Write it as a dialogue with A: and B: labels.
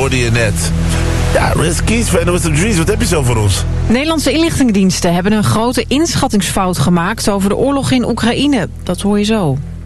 A: hoorde je net. Ja, Riz Keys, Venom with the Dreams, wat heb je zo voor ons?
B: Nederlandse inlichtingendiensten hebben een grote inschattingsfout gemaakt over de oorlog in Oekraïne. Dat hoor je zo.